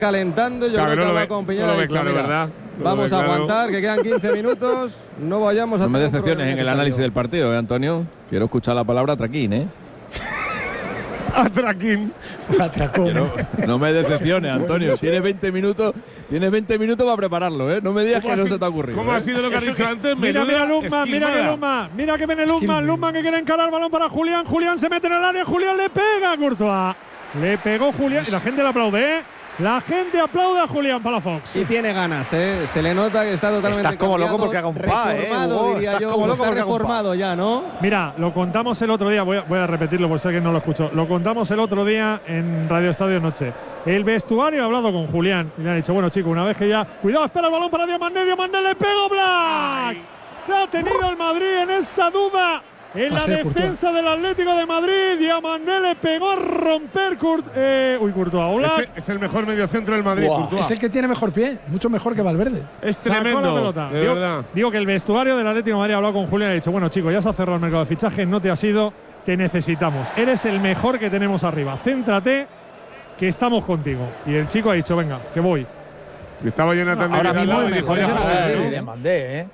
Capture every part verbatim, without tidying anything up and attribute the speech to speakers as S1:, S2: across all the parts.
S1: calentando. Yo
S2: claro,
S1: creo
S2: no
S1: que
S2: lo
S1: ha
S2: ve,
S1: acompañado.
S2: no lo ve
S1: dicho,
S2: claro,
S1: mira,
S2: ¿verdad? No
S1: vamos
S2: lo ve
S1: a
S2: claro.
S1: aguantar, que quedan quince minutos. No vayamos a.
S3: No me
S1: tener un
S3: decepciones
S1: problema
S3: en el análisis del partido, ¿eh, Antonio? Quiero escuchar la palabra traquín, ¿eh?
S2: Atraquín.
S3: Que no, no me decepciones, Antonio. Tienes veinte minutos, tienes veinte minutos para prepararlo, ¿eh? No me digas que no se te ha ocurrido.
S2: ¿Cómo
S3: ¿eh?
S2: ha sido lo que has dicho antes?
S4: Mira, mira
S2: Menuda
S4: Lukman, mira que
S2: esquivada.
S4: Lukman, mira que viene Lukman, Lukman que quiere encarar el balón para Julián, Julián se mete en el área, Julián le pega a Courtois. Le pegó Julián y la gente le aplaude, ¿eh? La gente aplaude a Julián Palafox.
S1: Y tiene ganas, ¿eh? Se le nota que está totalmente.
S5: Estás como loco
S1: cambiado,
S5: porque haga un pa, ¿eh?
S1: reformado,
S5: Hugo,
S1: diría
S5: estás
S1: yo,
S5: como loco
S1: está
S5: porque haga un pa.
S1: reformado ya, ¿no?
S4: Mira, lo contamos el otro día, voy a, voy a repetirlo por si alguien no lo escuchó. Lo contamos el otro día en Radio Estadio Noche. El vestuario ha hablado con Julián y le han dicho, bueno chicos, una vez que ya… Cuidado, espera el balón para Diamandé, Diamandé le pegó Black. ¿Qué ha tenido el Madrid en esa duda? En la defensa del Atlético de Madrid, Diamandé le pegó a romper Kurt, eh, uy, Courtois. Black.
S2: Ese es el mejor mediocentro del Madrid,
S6: Wow.
S2: Courtois.
S6: Es el que tiene mejor pie, mucho mejor que Valverde.
S2: Es
S4: Sacó la
S2: tremendo,
S4: pelota.
S2: de
S4: digo,
S2: verdad.
S4: digo que el vestuario del Atlético de Madrid ha hablado con Julián y ha dicho, bueno chicos, ya se ha cerrado el mercado de fichajes, no te has ido, te necesitamos. Eres el mejor que tenemos arriba. Céntrate, que estamos contigo. Y el chico ha dicho, venga, que voy.
S2: Y estaba Jonathan
S5: No, ahora
S2: David al
S5: mismo
S2: lado
S5: el
S2: y dijo,
S5: mejor es
S2: ya,
S5: el
S2: joder,
S5: Atlético.
S2: ¿no?
S6: Le mandé, ¿eh?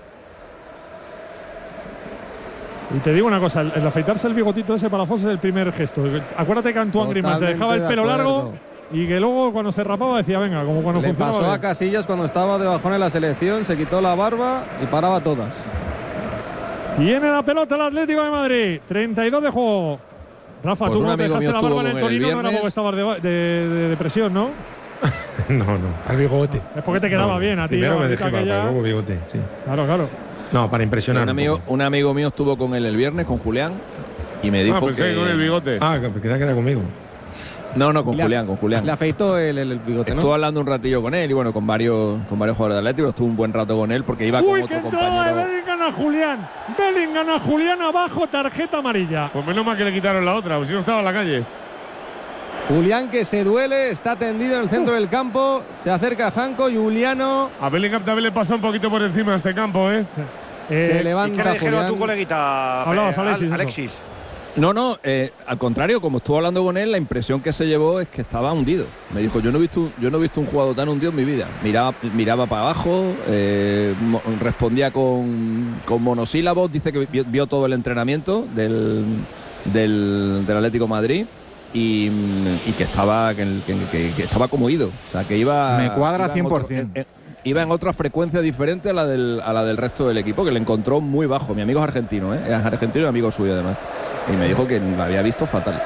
S4: Y te digo una cosa, el, el afeitarse el bigotito ese para Fox es el primer gesto. Acuérdate que Antoine Griezmann se dejaba el pelo largo y que luego cuando se rapaba decía, venga, como cuando
S1: Le
S4: funcionaba.
S1: pasó a
S4: bien.
S1: Casillas cuando estaba de bajón en la selección, se quitó la barba y paraba todas.
S4: Tiene la pelota el Atlético de Madrid, treinta y dos de juego. Rafa,
S3: Pues
S4: tú
S3: un
S4: no te
S3: amigo
S4: dejaste
S3: mío
S4: la barba
S3: estuvo
S4: en el
S3: con él el
S4: Torino, no era
S3: viernes.
S4: porque estabas de, de, de depresión, ¿no?
S7: No, no.
S6: Al bigote.
S4: Es porque te quedaba
S7: No,
S4: bien a ti.
S7: Primero
S4: la
S7: me
S4: barrita
S7: dejé barba,
S4: aquella.
S7: luego bigote, sí.
S4: Claro, claro.
S7: No, para impresionar.
S3: Un
S7: un
S3: amigo,
S7: poco.
S3: un amigo mío estuvo con él el viernes, con Julián, y me dijo
S2: Ah, pensé
S3: que…
S2: que con el bigote.
S7: Ah, que queda que era conmigo.
S3: No, no, con
S1: Le-
S3: Julián, con Julián.
S1: Le afeitó el, el, el bigote, ¿no?
S3: Estuve hablando un ratillo con él y bueno, con varios, con varios jugadores de Atlético. Estuve un buen rato con él porque iba
S4: Uy,
S3: con
S4: qué
S3: otro
S4: entrada de
S3: compañero.
S4: Bellingham a Julián. Bellingham a Julián abajo, tarjeta amarilla.
S2: Pues menos mal que le quitaron la otra, pues si no estaba en la calle.
S1: Julián que se duele, está tendido en el centro del campo, se acerca a Janko, Juliano
S2: A Bellingham también le pasa un poquito por encima de este campo, ¿eh?
S1: se
S4: Eh,
S1: levanta.
S5: ¿Y qué le dijeron a tu
S1: Julián.
S5: coleguita,
S4: Hablabas,
S5: eh,
S4: Alexis, eso.
S5: Alexis?
S3: No, no, eh, al contrario, como estuve hablando con él, la impresión que se llevó es que estaba hundido. Me dijo, yo no he visto, yo no he visto un jugador tan hundido en mi vida. Miraba, miraba para abajo, eh, mo- respondía con, con monosílabos, dice que vio, vio todo el entrenamiento del, del, del Atlético Madrid. Y, y que estaba que, que, que- que estaba como ido, o sea que iba
S5: Me cuadra
S3: iba en
S5: cien por
S3: otro-
S5: cien.
S3: eh, eh, iba en otra frecuencia diferente a la del a la del resto del equipo, que le encontró muy bajo. Mi amigo es argentino, ¿eh? Es argentino y amigo suyo además, y me dijo que lo había visto fatal.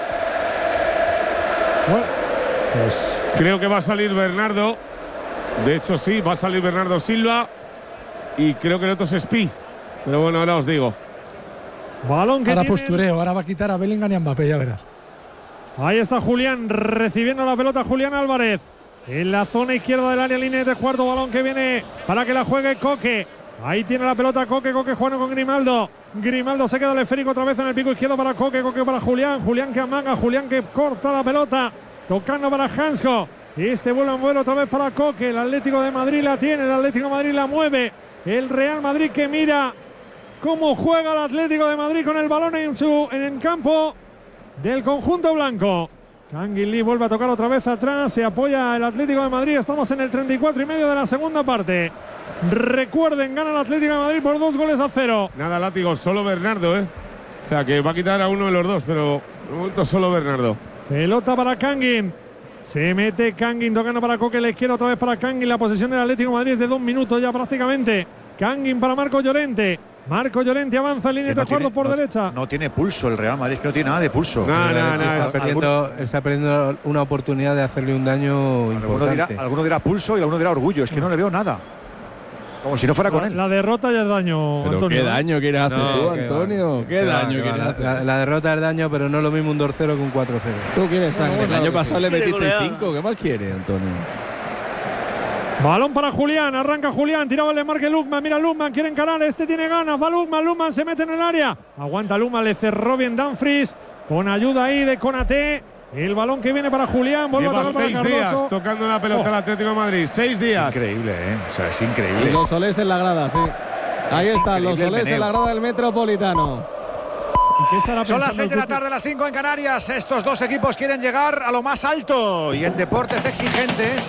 S4: Bueno, pues
S2: Creo que va a salir Bernardo. De hecho, sí, va a salir Bernardo Silva. Y creo que el otro es Spi. Pero bueno, ahora os digo.
S4: balón que
S6: Ahora
S4: tiene.
S6: postureo, ahora va a quitar a Bellingham y a Mbappé, ya verás.
S4: Ahí está Julián recibiendo la pelota, Julián Álvarez. En la zona izquierda del área, línea de tres cuartos, balón que viene para que la juegue Coque. Ahí tiene la pelota Coque, Coque jugando con Grimaldo. Grimaldo se queda el esférico otra vez en el pico izquierdo para Coque, Coque para Julián. Julián que amaga, Julián que corta la pelota. Tocando para Hansko. Este vuelo en vuelo otra vez para Coque. El Atlético de Madrid la tiene, el Atlético de Madrid la mueve. El Real Madrid que mira cómo juega el Atlético de Madrid con el balón en, su, en el campo del conjunto blanco. Kangin Lee vuelve a tocar otra vez atrás, se apoya el Atlético de Madrid, estamos en el treinta y cuatro y medio de la segunda parte. Recuerden, gana el Atlético de Madrid por dos goles a cero.
S2: Nada, látigo, solo Bernardo, ¿eh? O sea, que va a quitar a uno de los dos, pero de momento solo Bernardo.
S4: Pelota para Kangin. Se mete Kangin tocando para Coque, la izquierda otra vez para Kangin. La posesión del Atlético de Madrid es de dos minutos ya prácticamente. Kangin para Marco Llorente. Marco Llorente avanza en línea de
S5: Que no
S4: tres cuartos
S5: tiene-
S4: por
S5: no-
S4: derecha.
S5: No tiene pulso el Real Madrid, que no tiene nada de pulso.
S2: No, no, no.
S7: Está
S2: es-
S7: perdiendo, está perdiendo una oportunidad de hacerle un daño
S5: Alguno dirá,
S7: importante.
S5: alguno dirá pulso y alguno dirá orgullo. Es que no le veo nada. Como si no fuera con
S4: La,
S5: él.
S4: la derrota ya es daño,
S3: Pero
S4: Antonio.
S3: qué daño quieres hacer
S7: No,
S3: tú,
S7: que
S3: Antonio.
S7: va,
S3: Qué
S7: que va,
S3: daño
S7: que va.
S3: quieres
S7: La,
S3: hacer.
S7: la- la derrota es daño, pero no es lo mismo un dos cero que un cuatro cero.
S1: Tú quieres sangre.
S3: el
S1: claro
S3: año
S1: que
S3: pasado
S1: sí.
S3: le
S8: Quiere
S3: metiste
S8: goleada.
S3: cinco. ¿Qué más quieres, Antonio?
S4: Balón para Julián, arranca Julián, tiraba el desmarque Lukman, mira Lukman, quiere encarar, este tiene ganas, va Lukman, Lukman se mete en el área, aguanta Lukman, le cerró bien Dumfries, con ayuda ahí de Konaté, el balón que viene para Julián, vuelve a
S2: Lleva
S4: tocar para
S2: seis
S4: Cardoso.
S2: días tocando la pelota
S4: Oh.
S2: al Atlético de Madrid. Seis
S5: Es
S2: días.
S5: increíble, ¿eh? O sea, es
S1: Y
S5: increíble.
S1: los solés en la grada, sí. Ahí
S5: Es
S1: están los
S5: increíble el
S1: solés en
S5: meneo.
S1: la grada del Metropolitano.
S4: ¿Y qué estará
S5: Son las
S4: pensando
S5: seis de
S4: el
S5: la
S4: Tuti?
S5: tarde, las cinco en Canarias. Estos dos equipos quieren llegar a lo más alto y en deportes exigentes